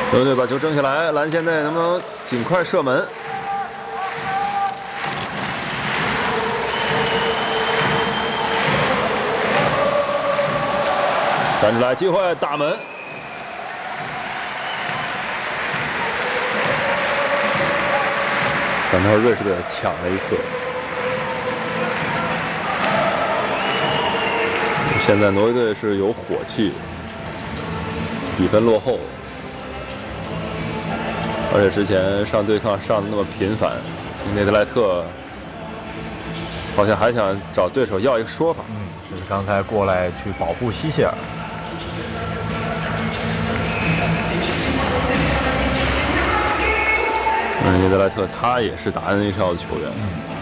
球队把球争下来，蓝线内能不能尽快射门？站出来，机会，大门。刚才瑞士队抢了一次，现在挪威队是有火气，比分落后，而且之前上对抗上的那么频繁，内德莱特好像还想找对手要一个说法。 就是刚才过来去保护希谢尔。 内德莱特他也是打 NHL 的球员。